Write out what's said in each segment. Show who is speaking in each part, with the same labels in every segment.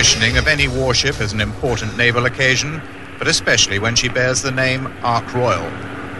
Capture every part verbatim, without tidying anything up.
Speaker 1: commissioning of any warship is an important naval occasion, but especially when she bears the name Ark Royal.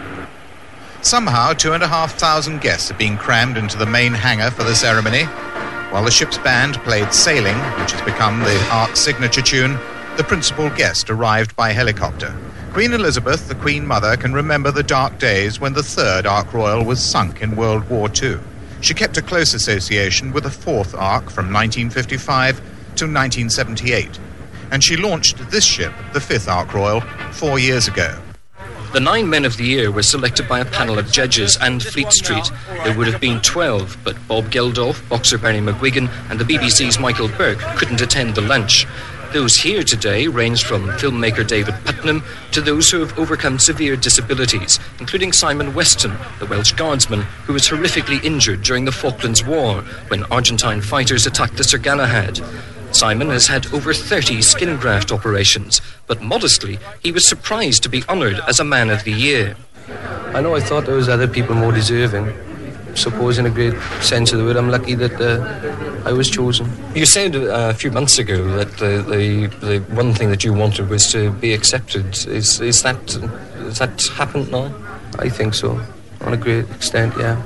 Speaker 1: Somehow, two and a half thousand guests are being crammed into the main hangar for the ceremony. While the ship's band played Sailing, which has become the Ark's signature tune, the principal guest arrived by helicopter. Queen Elizabeth, the Queen Mother, can remember the dark days when the third Ark Royal was sunk in World War Two. She kept a close association with the fourth Ark from nineteen fifty-five to nineteen seventy-eight, and she launched this ship, the fifth Ark Royal, four years ago.
Speaker 2: The nine men of the year were selected by a panel of judges and Fleet Street. There would have been twelve, but Bob Geldof, boxer Barry McGuigan and the B B C's Michael Burke couldn't attend the lunch. Those here today range from filmmaker David Putnam to those who have overcome severe disabilities, including Simon Weston, the Welsh Guardsman who was horrifically injured during the Falklands War when Argentine fighters attacked the Sir Galahad. Simon has had over thirty skin graft operations, but modestly, he was surprised to be honoured as a Man of the Year.
Speaker 3: I know I thought there was other people more deserving. Suppose in a great sense of the word, I'm lucky that uh, I was chosen.
Speaker 2: You said uh, a few months ago that the, the the one thing that you wanted was to be accepted. Is is that has that happened now?
Speaker 3: I think so, on a great extent, yeah.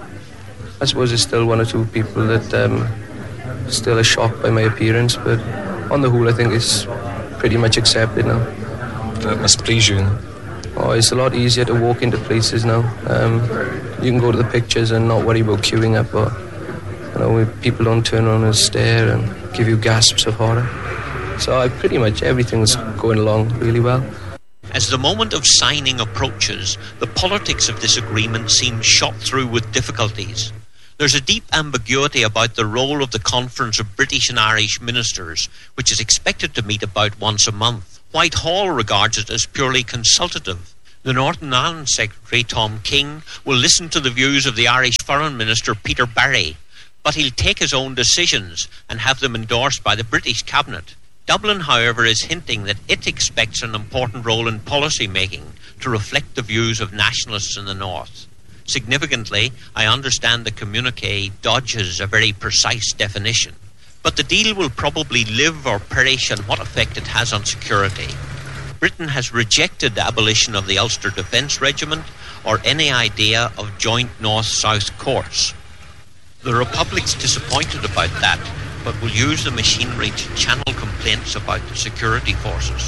Speaker 3: I suppose there's still one or two people that um, still are shocked by my appearance, but on the whole, I think it's pretty much accepted now.
Speaker 2: That must please you.
Speaker 3: Oh, it's a lot easier to walk into places now. Um, you can go to the pictures and not worry about queuing up, or you know, people don't turn around and stare and give you gasps of horror. So I pretty much everything's going along really well.
Speaker 4: As the moment of signing approaches, the politics of this agreement seems shot through with difficulties. There's a deep ambiguity about the role of the Conference of British and Irish Ministers, which is expected to meet about once a month. Whitehall regards it as purely consultative. The Northern Ireland Secretary, Tom King, will listen to the views of the Irish Foreign Minister, Peter Barry, but he'll take his own decisions and have them endorsed by the British Cabinet. Dublin, however, is hinting that it expects an important role in policy making to reflect the views of nationalists in the North. Significantly, I understand the communiqué dodges a very precise definition. But the deal will probably live or perish on what effect it has on security. Britain has rejected the abolition of the Ulster Defence Regiment or any idea of joint North-South courts. The Republic's disappointed about that, but will use the machinery to channel complaints about the security forces.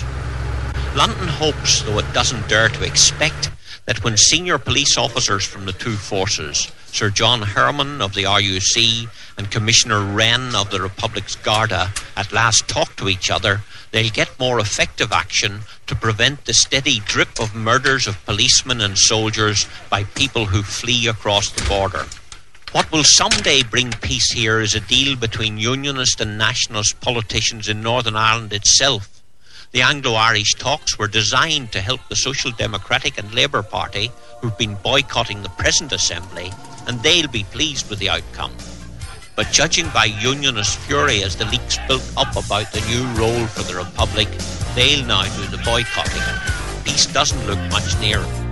Speaker 4: London hopes, though it doesn't dare to expect, that when senior police officers from the two forces, Sir John Herman of the R U C and Commissioner Wren of the Republic's Garda, at last talk to each other, they'll get more effective action to prevent the steady drip of murders of policemen and soldiers by people who flee across the border. What will someday bring peace here is a deal between unionist and nationalist politicians in Northern Ireland itself. The Anglo-Irish talks were designed to help the Social Democratic and Labour Party, who've been boycotting the present Assembly, and they'll be pleased with the outcome. But judging by unionist fury as the leaks built up about the new role for the Republic, they'll now do the boycotting. Peace doesn't look much nearer.